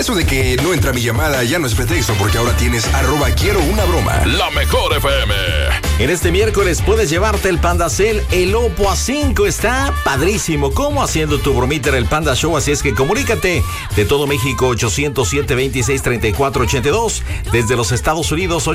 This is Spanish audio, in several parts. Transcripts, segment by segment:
Eso de que no entra mi llamada ya no es pretexto, porque ahora tienes @QuieroUnaBroma. La mejor FM. En este miércoles puedes llevarte el Pandacel, el Oppo A5. Está padrísimo. ¿Cómo? Haciendo tu bromita en el Panda Show. Así es que comunícate de todo México, 807-2634-82. Desde los Estados Unidos,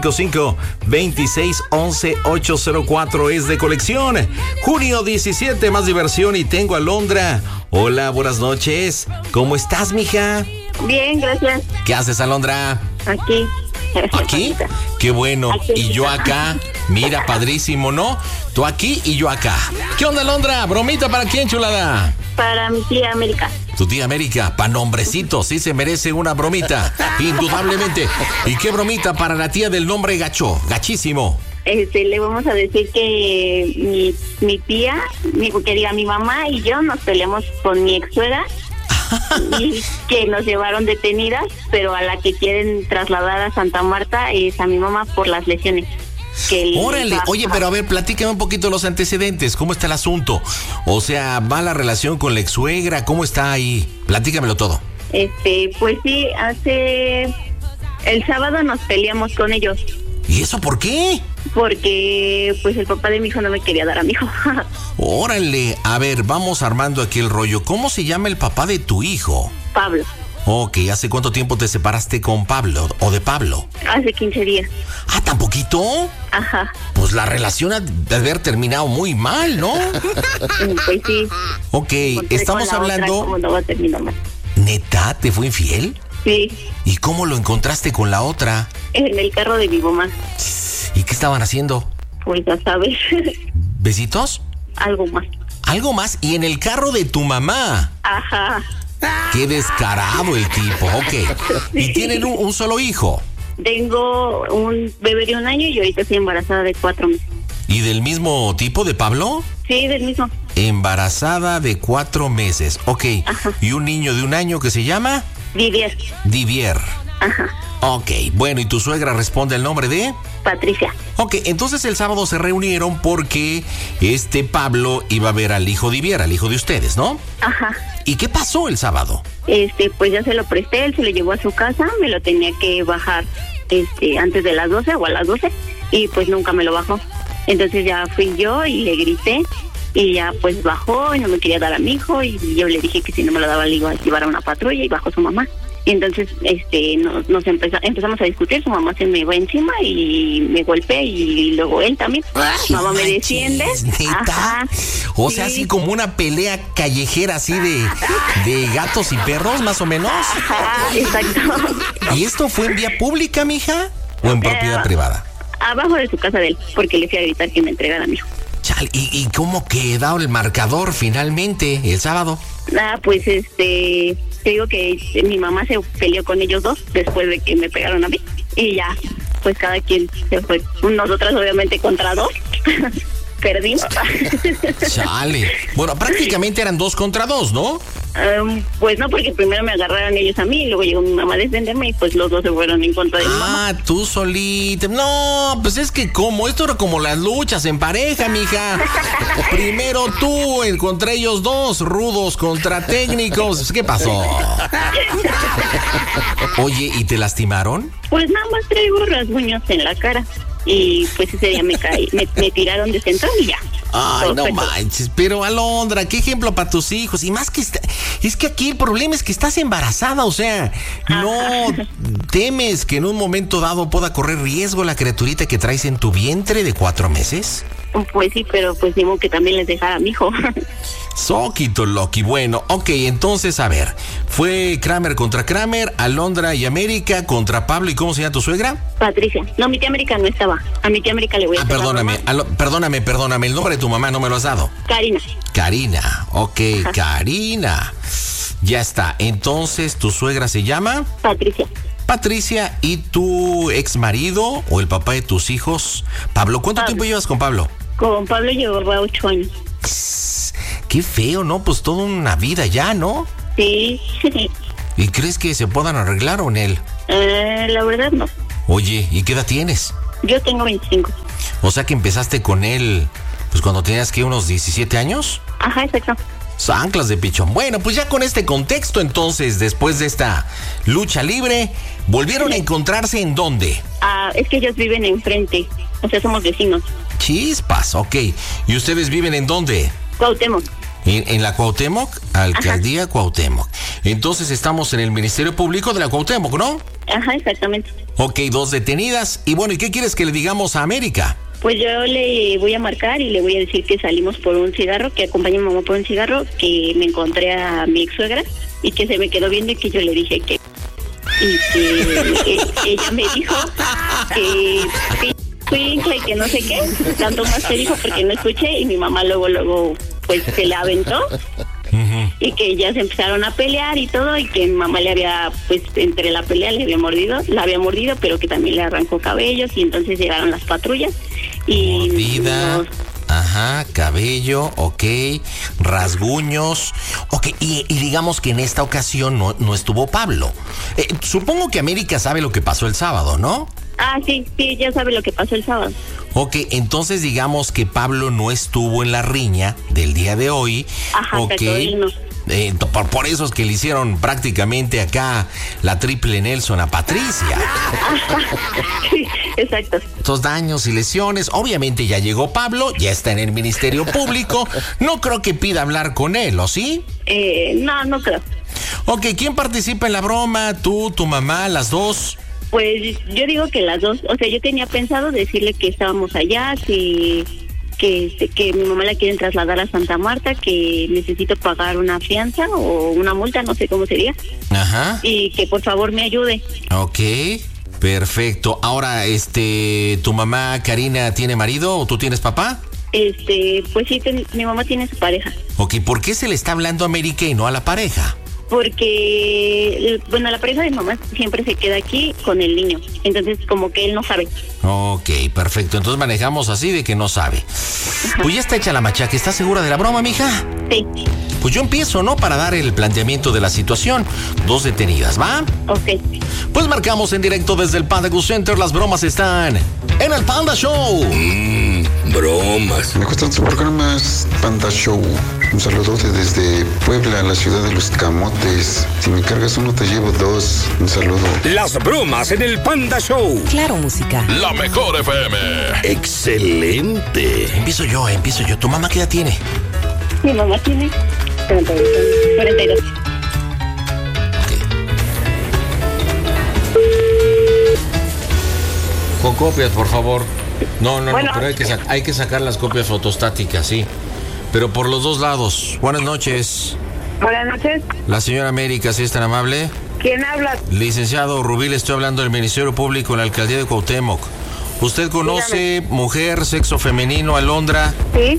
855-2611-804. Es de colección. Junio 17, más diversión y tengo a Alondra. Hola, buenas noches. ¿Cómo estás, mija? Bien, gracias. ¿Qué haces, Alondra? Aquí. ¿Aquí? Qué bueno. Aquí. Y yo acá. Mira, padrísimo, ¿no? Tú aquí y yo acá. ¿Qué onda, Alondra? ¿Bromita para quién, chulada? Para mi tía América. Tu tía América, pa' nombrecito, sí se merece una bromita, indudablemente. ¿Y qué bromita para la tía del nombre gacho? Gachísimo. Le vamos a decir que mi tía, mi mamá y yo nos peleamos con mi ex suegra y que nos llevaron detenidas, pero a la que quieren trasladar a Santa Marta es a mi mamá por las lesiones. Órale, oye, pero a ver, platícame un poquito los antecedentes, ¿cómo está el asunto? O sea, ¿va la relación con la ex suegra? ¿Cómo está ahí? Platícamelo todo. Pues sí, el sábado nos peleamos con ellos. ¿Y eso por qué? Porque pues el papá de mi hijo no me quería dar a mi hijo. Órale, a ver, vamos armando aquí el rollo. ¿Cómo se llama el papá de tu hijo? Pablo. Ok, ¿hace cuánto tiempo te separaste con Pablo o de Pablo? Hace 15 días. ¿Ah, tan poquito? Ajá. Pues la relación ha de haber terminado muy mal, ¿no? Pues sí. Ok, estamos hablando... ¿Cómo no va a terminar mal? ¿Neta? ¿Te fue infiel? Sí. ¿Y cómo lo encontraste con la otra? En el carro de mi mamá. ¿Y qué estaban haciendo? Pues ya sabes. ¿Besitos? Algo más. ¿Algo más? ¿Y en el carro de tu mamá? Ajá. Qué descarado el tipo, ok. ¿Y tienen un solo hijo? Tengo un bebé de 1 año y ahorita estoy embarazada de 4 meses. ¿Y del mismo tipo de Pablo? Sí, del mismo. Embarazada de 4 meses, ok. Ajá. ¿Y un niño de 1 año que se llama? Didier. Didier. Ajá. Ok, bueno, ¿y tu suegra responde el nombre de? Patricia. Ok, entonces el sábado se reunieron porque Pablo iba a ver al hijo Didier, al hijo de ustedes, ¿no? Ajá. ¿Y qué pasó el sábado? Pues ya se lo presté, él se lo llevó a su casa, me lo tenía que bajar antes de las 12 o a las 12 y pues nunca me lo bajó. Entonces ya fui yo y le grité y ya pues bajó y no me quería dar a mi hijo y yo le dije que si no me lo daba le iba a llevar a una patrulla y bajó su mamá. Y entonces empezamos a discutir, su mamá se me va encima y me golpea y luego él también. Mamá me defiende. ¿Neta? Ajá. O sea, así como una pelea callejera así de gatos y perros, más o menos. Ajá, exacto. ¿Y esto fue en vía pública, mija? ¿O en propiedad privada? Abajo de su casa de él, porque le fui a gritar que me entregara a mi hijo. Chal, ¿y cómo quedó el marcador finalmente el sábado? Pues te digo que mi mamá se peleó con ellos dos después de que me pegaron a mí y ya, pues cada quien se fue. Nosotras obviamente contra 2. Perdimos. Chale. Bueno, prácticamente eran 2 contra 2, ¿no? Pues no, porque primero me agarraron ellos a mí y luego llegó mi mamá a defenderme y pues los dos se fueron en contra de mi mamá. Tú solita. No, pues es que como, esto era como las luchas en pareja, mija. Primero tú contra ellos dos, rudos contra técnicos. ¿Qué pasó? Oye, ¿y te lastimaron? Pues nada más traigo rasguños en la cara. Y pues ese día me caí, me tiraron de centro y ya. Ay, no manches, pero Alondra, qué ejemplo para tus hijos. Y más que es que aquí el problema es que estás embarazada, o sea, no temes que en un momento dado pueda correr riesgo la criaturita que traes en tu vientre de 4 meses. Pues sí, pero pues digo que también les dejara a mi hijo. Soquito Loki, bueno, ok, entonces a ver, fue Kramer contra Kramer, Alondra y América contra Pablo, ¿y cómo se llama tu suegra? Patricia. No, mi tía América no estaba. A mi tía América le voy a hacer perdóname, el nombre de tu mamá no me lo has dado. Karina, ok, ajá. Karina, ya está, entonces tu suegra se llama? Patricia, ¿y tu ex marido o el papá de tus hijos? Pablo, ¿cuánto tiempo llevas con Pablo? Con Pablo llevaba 8 años. Qué feo, ¿no? Pues toda una vida ya, ¿no? Sí. ¿Y crees que se puedan arreglar o en él? La verdad no. Oye, ¿y qué edad tienes? Yo tengo 25. O sea que empezaste con él, pues cuando tenías, ¿qué? ¿Unos 17 años? Ajá, exacto. Zanclas de pichón. Bueno, pues ya con este contexto, entonces, después de esta lucha libre, ¿volvieron a encontrarse en dónde? Es que ellos viven enfrente, o sea, somos vecinos. Chispas, ok. ¿Y ustedes viven en dónde? Cuauhtémoc. ¿En la Cuauhtémoc? Alcaldía Ajá. Cuauhtémoc. Entonces estamos en el Ministerio Público de la Cuauhtémoc, ¿no? Ajá, exactamente. Ok, 2 detenidas. Y bueno, ¿y qué quieres que le digamos a América? Pues yo le voy a marcar y le voy a decir que salimos por un cigarro, que acompañe a mi mamá por un cigarro, que me encontré a mi ex suegra y que se me quedó viendo y que yo le dije que... Y que ella me dijo que... Fui y que no sé qué, tanto más te dijo porque no escuché y mi mamá luego pues se la aventó y que ya se empezaron a pelear y todo y que mi mamá le había pues entre la pelea la había mordido pero que también le arrancó cabellos y entonces llegaron las patrullas y mordida. Ajá, cabello, ok, rasguños, ok, y digamos que en esta ocasión no estuvo Pablo. Supongo que América sabe lo que pasó el sábado, ¿no? Sí, ya sabe lo que pasó el sábado. Ok, entonces digamos que Pablo no estuvo en la riña del día de hoy. Ajá, okay. Por eso es que le hicieron prácticamente acá la triple Nelson a Patricia. Sí, exacto. Estos daños y lesiones, obviamente ya llegó Pablo, ya está en el Ministerio Público. No creo que pida hablar con él, ¿o sí? No creo. Ok, ¿quién participa en la broma? ¿Tú, tu mamá, las dos? Pues yo digo que las dos, o sea, yo tenía pensado decirle que estábamos allá, que mi mamá la quieren trasladar a Santa Marta, que necesito pagar una fianza o una multa, no sé cómo sería. Ajá. Y que por favor me ayude. Ok, perfecto. Ahora, ¿tu mamá Karina tiene marido o tú tienes papá? Pues sí, mi mamá tiene su pareja. Ok, ¿por qué se le está hablando a América y no a la pareja? Porque, bueno, la pareja de mi mamá siempre se queda aquí con el niño. Entonces, como que él no sabe. Ok, perfecto. Entonces manejamos así de que no sabe. Ajá. Pues ya está hecha la machaca. ¿Estás segura de la broma, mija? Sí. Pues yo empiezo, ¿no? Para dar el planteamiento de la situación. 2 detenidas, ¿va? Ok. Pues marcamos en directo desde el Panda Cool Center. Las bromas están en el Panda Show. Bromas. Me gustan sus programas, Panda Show. Un saludote desde Puebla, la ciudad de los camotes. Si me cargas uno, te llevo 2. Un saludo. Las bromas en el Panda Show. Claro, música. La mejor FM. Excelente. Empiezo yo. ¿Tu mamá qué edad tiene? Mi mamá tiene 42. Con copias, por favor. No, bueno, pero hay que sacar las copias fotostáticas, sí. Pero por los 2 lados. Buenas noches. Buenas noches. La señora América, ¿sí es tan amable? ¿Quién habla? Licenciado Rubí, le estoy hablando del Ministerio Público en la Alcaldía de Cuauhtémoc. ¿Usted conoce mujer, sexo femenino, Alondra? Sí.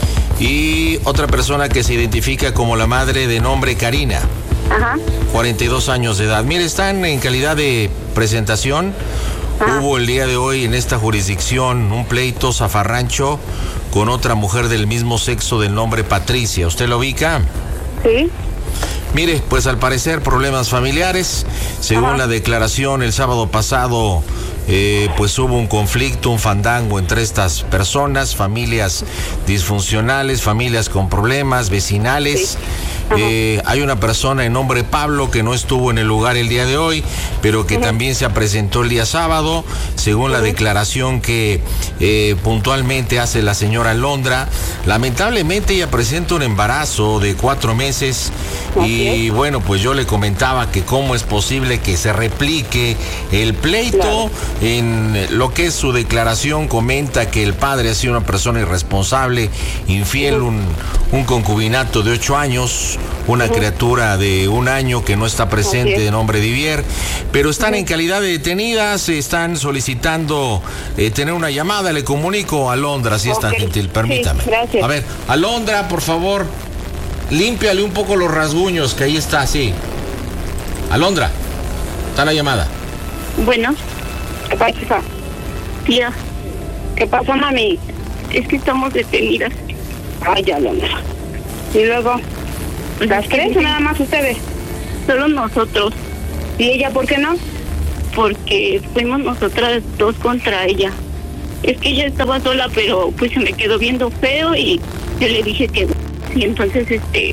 Y otra persona que se identifica como la madre de nombre Karina. Ajá. 42 años de edad. Mire, están en calidad de presentación. Ajá. Hubo el día de hoy en esta jurisdicción un pleito zafarrancho con otra mujer del mismo sexo del nombre Patricia. ¿Usted lo ubica? Sí. Mire, pues al parecer problemas familiares. Según Ajá. la declaración el sábado pasado, pues hubo un conflicto, un fandango entre estas personas, familias disfuncionales, familias con problemas vecinales. Sí. Hay una persona de nombre Pablo que no estuvo en el lugar el día de hoy, pero que también se presentó el día sábado, según la declaración que puntualmente hace la señora Alondra. Lamentablemente ella presenta un embarazo de 4 meses y bueno, pues yo le comentaba que cómo es posible que se replique el pleito. Claro. En lo que es su declaración comenta que el padre ha sido una persona irresponsable, infiel, un concubinato de 8 años, una criatura de 1 año que no está presente de nombre Divier, pero están en calidad de detenidas, están solicitando tener una llamada. Le comunico a Alondra, si es tan gentil, permítame. Sí, gracias. A ver, Alondra, por favor, límpiale un poco los rasguños, que ahí está, sí. Alondra, está la llamada. Bueno. ¿Qué pasa? Tía. ¿Qué pasa, mami? Es que estamos detenidas. Ay, ya, Alondra. ¿Y luego? ¿Las 3 o nada más ustedes? Solo nosotros. ¿Y ella por qué no? Porque fuimos nosotras 2 contra ella. Es que ella estaba sola, pero pues se me quedó viendo feo y yo le dije que... Y entonces,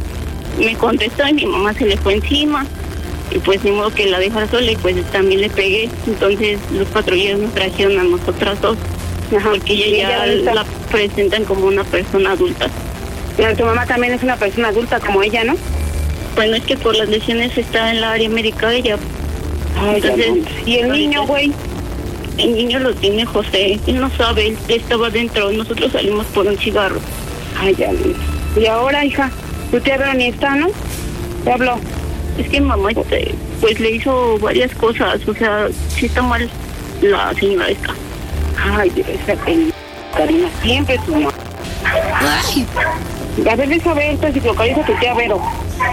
me contestó y mi mamá se le fue encima. Y pues ni modo que la dejara sola y pues también le pegué. Entonces los patrulleros nos trajeron a nosotras dos. Ajá. Porque ella ya la presentan como una persona adulta. Pero tu mamá también es una persona adulta como ella, ¿no? Bueno, es que por las lesiones está en la área médica de ella. Ay, entonces, ¿y el niño, güey? El niño lo tiene José. Él no sabe, él estaba dentro. Nosotros salimos por un cigarro. Ay, ya. Y ahora, hija, tu tía Vero ni está, ¿no? ¿Te habló? Es que mamá, pues le hizo varias cosas. O sea, sí está mal la señora esta. Ay, esa Karina, siempre tu mamá. Ay. A ver, deja ver si localiza tu tía Vero.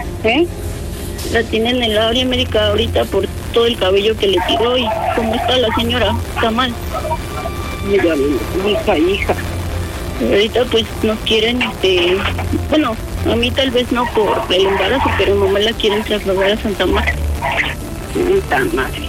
La tienen en el área médica ahorita por todo el cabello que le tiró y cómo está la señora. Está mal. Mira, hija. Ahorita pues nos quieren, bueno, a mí tal vez no por el embarazo, pero mamá la quieren trasladar a Santa Marta. Santa Marta.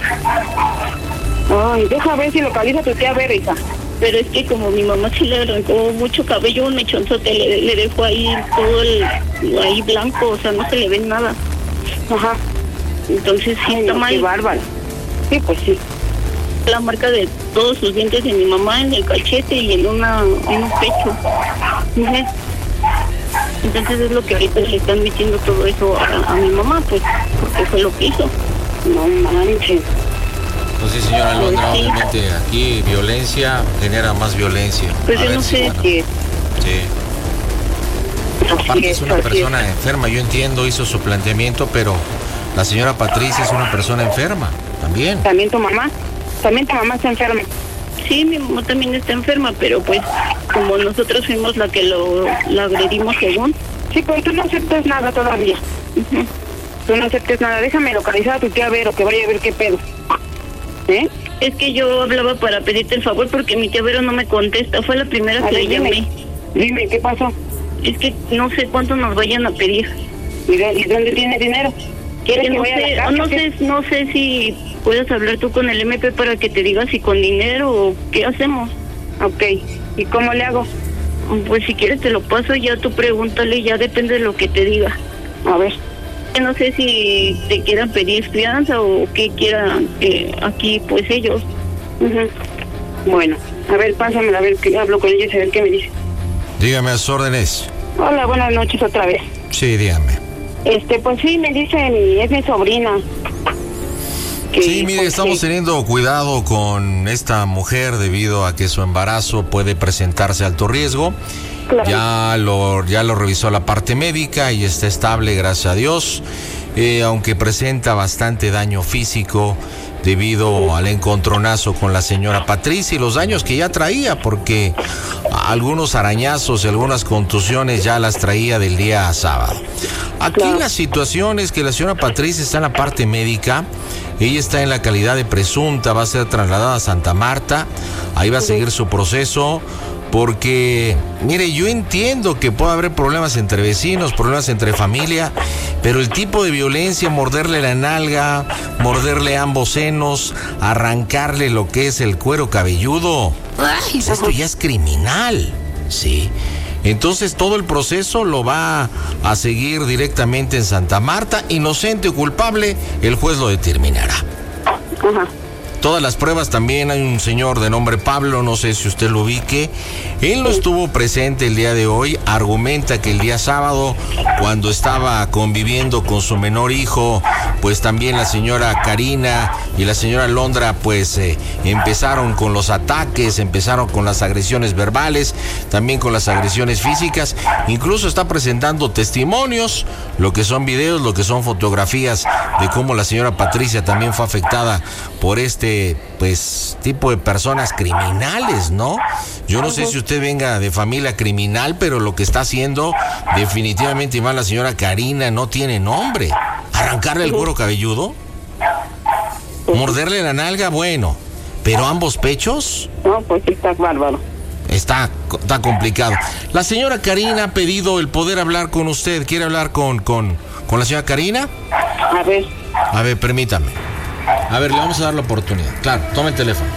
Ay, deja ver si localiza tu tía Vera, hija. Pero es que como mi mamá sí le arrancó mucho cabello, un mechonzote, le dejó ahí todo ahí blanco, o sea, no se le ve nada. Ajá. Entonces sí está mal. Qué bárbaro. Sí, pues sí. La marca de todos sus dientes de mi mamá en el cachete y en un pecho. Uh-huh. Entonces es lo que ahorita le están metiendo todo eso a mi mamá, pues, porque fue lo que hizo. No manches. Pues sí, señora Alondra, sí. Obviamente aquí violencia genera más violencia. Pues yo no sé si... Sí. Aparte es una persona enferma, yo entiendo, hizo su planteamiento, pero la señora Patricia es una persona enferma, también. ¿También tu mamá? ¿También tu mamá está enferma? Sí, mi mamá también está enferma, pero pues como nosotros fuimos la que la agredimos según. Sí, pero tú no aceptas nada todavía. Uh-huh. Tú no aceptes nada, déjame localizar a tu tía Vero, que vaya a ver qué pedo. Es que yo hablaba para pedirte el favor porque mi tía Vero no me contesta, fue la primera que le llamé. Dime, ¿qué pasó? Es que no sé cuánto nos vayan a pedir. ¿Y dónde tienes dinero? ¿Quieres que vaya a la casa? No sé si puedes hablar tú con el MP para que te diga si con dinero o qué hacemos. Ok, ¿y cómo le hago? Pues si quieres te lo paso, ya tú pregúntale, ya depende de lo que te diga. A ver. No sé si te quieran pedir fianza o qué quieran aquí pues ellos. Uh-huh. Bueno, a ver, pásamela, a ver que hablo con ellos, a ver qué me dice. Dígame a sus órdenes. Hola, buenas noches otra vez. Sí, dígame. Pues sí, me dicen, es mi sobrina. Sí, mire, estamos teniendo cuidado con esta mujer debido a que su embarazo puede presentarse alto riesgo. Claro. Ya lo revisó la parte médica y está estable, gracias a Dios, aunque presenta bastante daño físico debido al encontronazo con la señora Patricia y los daños que ya traía, porque algunos arañazos y algunas contusiones ya las traía del día sábado. Aquí la situación es que la señora Patricia está en la parte médica, ella está en la calidad de presunta, va a ser trasladada a Santa Marta, ahí va a seguir su proceso. Porque, mire, yo entiendo que puede haber problemas entre vecinos, problemas entre familia, pero el tipo de violencia, morderle la nalga, morderle ambos senos, arrancarle lo que es el cuero cabelludo, pues esto ya es criminal, ¿sí? Entonces todo el proceso lo va a seguir directamente en Santa Marta, inocente o culpable, el juez lo determinará. Ajá. Todas las pruebas, también hay un señor de nombre Pablo, no sé si usted lo ubique, él no estuvo presente el día de hoy, argumenta que el día sábado, cuando estaba conviviendo con su menor hijo, pues también la señora Karina y la señora Alondra, pues empezaron con los ataques, empezaron con las agresiones verbales, también con las agresiones físicas, incluso está presentando testimonios, lo que son videos, lo que son fotografías de cómo la señora Patricia también fue afectada por pues tipo de personas criminales, ¿no? Yo no sé si usted venga de familia criminal, pero lo que está haciendo definitivamente, y más la señora Karina, no tiene nombre. Arrancarle el cuero cabelludo, morderle la nalga, bueno, pero ambos pechos. No, pues está bárbaro. Está complicado. La señora Karina ha pedido el poder hablar con usted. ¿Quiere hablar con la señora Karina? A ver, permítame. A ver, le vamos a dar la oportunidad. Claro, tome el teléfono.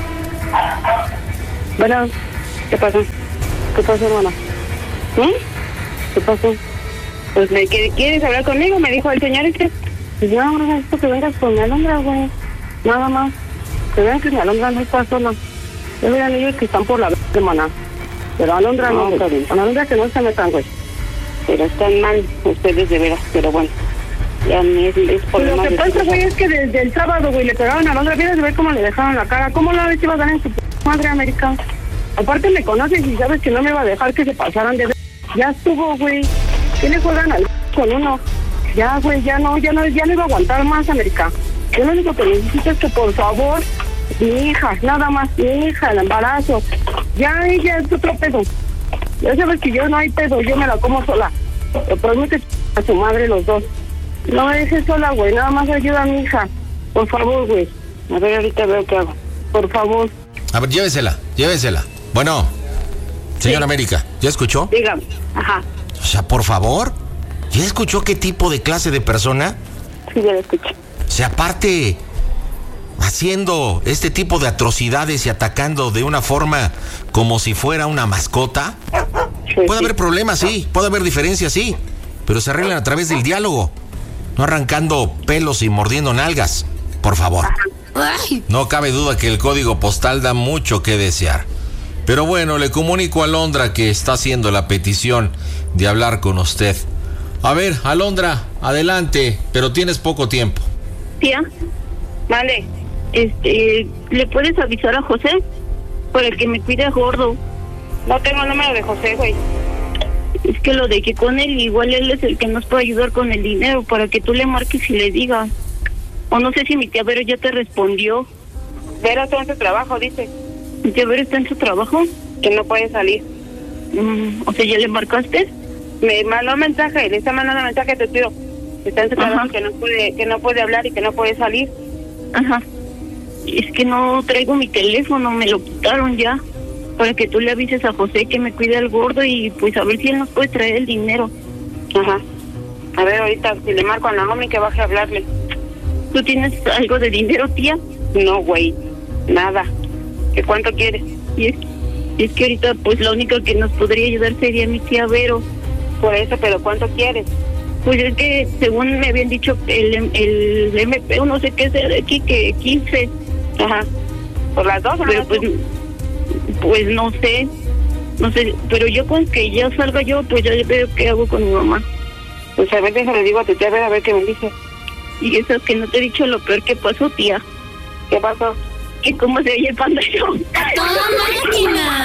Bueno, ¿qué pasó? ¿Qué pasó, hermana? ¿Qué pasó? Pues ¿quieres hablar conmigo? Me dijo el señor pues no, esto que vengas con mi Alondra, güey. Nada más. Que vean que mi Alondra no está sola. Ya vean ellos que están por la semana. Pero Alondra no, güey. Con Alondra que no se metan, güey. Pero están mal ustedes de veras, pero bueno. Ya es por lo que pasa, güey, es que desde el sábado, güey, le pegaron a Alondra. Vienes a ver cómo le dejaron la cara. ¿Cómo la vez iba a dar en su madre americana? Aparte me conoces y sabes que no me iba a dejar que se pasaran de... Ya estuvo, güey. ¿Qué le juegan al con uno? Ya, güey, ya no iba a aguantar más, América. Yo lo único que necesito es que, por favor, mi hija, nada más, mi hija, el embarazo. Ya ella es otro pedo. Ya sabes que yo no hay pedo, yo me la como sola. Le prometo a su madre los dos. No me dejes sola, güey, nada más ayuda a mi hija. Por favor, güey. A ver, ahorita veo qué hago. Por favor. A ver, llévesela. Bueno, señora sí. América, ¿ya escuchó? Dígame, ajá. O sea, por favor, ¿ya escuchó qué tipo de clase de persona? Sí, ya lo escuché. O sea, aparte, haciendo este tipo de atrocidades y atacando de una forma como si fuera una mascota. Sí, puede haber problemas, sí, puede haber diferencias, sí, pero se arreglan a través del diálogo, no arrancando pelos y mordiendo nalgas, por favor. No cabe duda que el código postal da mucho que desear. Pero bueno, le comunico a Alondra que está haciendo la petición de hablar con usted. A ver, Alondra, adelante, pero tienes poco tiempo. Tía, Vale. ¿Le puedes avisar a José? Para que me cuide a Gordo. No tengo el número de José, güey. Es que lo dejé con él, igual él es el que nos puede ayudar con el dinero, para que tú le marques y le digas. O no sé si mi tía Vero ya te respondió. Vero está en su trabajo, dice. ¿Mi tía Vero está en su trabajo? Que no puede salir. O sea, ¿ya le marcaste? Me mandó un mensaje, le está mandando un mensaje a tu tío. Está en su trabajo, que no puede hablar y que no puede salir. Ajá. Es que no traigo mi teléfono, me lo quitaron ya. Para que tú le avises a José que me cuide al Gordo y pues a ver si él nos puede traer el dinero. Ajá. A ver, ahorita si le marco a Naomi que baje a hablarle. ¿Tú tienes algo de dinero, tía? No, güey, nada. ¿Qué cuánto quieres? Y es que ahorita pues la única que nos podría ayudar sería mi tía Vero. Por eso, pero ¿cuánto quieres? Pues es que según me habían dicho el MP, no sé qué es de aquí, que 15. Ajá. ¿Por las dos o pero pues no sé, pero yo con que ya salga yo, pues ya veo qué hago con mi mamá. Pues a ver, déjale, digo a tu tía, a ver qué me dice. Y eso que no te he dicho lo peor que pasó, tía. ¿Qué pasó? Que cómo se oye el Panda Show. ¡A toda máquina!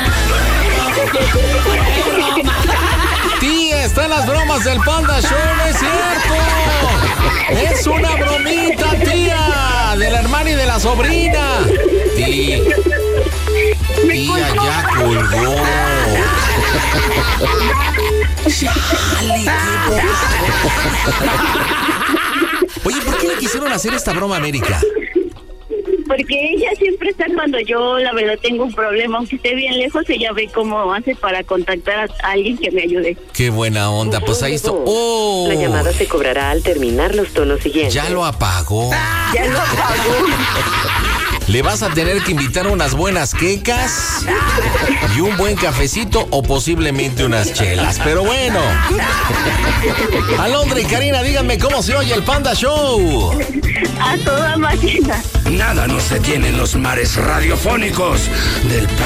Tía, están las bromas del Panda Show, no es cierto. Es una bromita, tía, de la hermana y de la sobrina. Tía ya colgó. Oye, ¿por qué le quisieron hacer esta broma, América? Porque ella siempre está cuando yo, la verdad, tengo un problema. Aunque esté bien lejos, ella ve cómo hace para contactar a alguien que me ayude. Qué buena onda, pues ahí está. ¡Oh! La llamada se cobrará al terminar los tonos siguientes. Ya lo apagó. Ya lo apagó. Le vas a tener que invitar unas buenas quecas y un buen cafecito o posiblemente unas chelas. Pero bueno. Alondra y Karina, díganme cómo se oye el Panda Show. A toda máquina. Nada nos detiene en los mares radiofónicos del